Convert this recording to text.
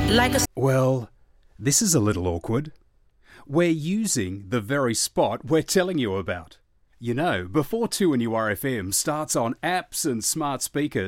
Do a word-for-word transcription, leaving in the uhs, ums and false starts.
like a... Well, this is a little awkward. We're using the very spot we're telling you about. You know, before two N U R F M starts on apps and smart speakers,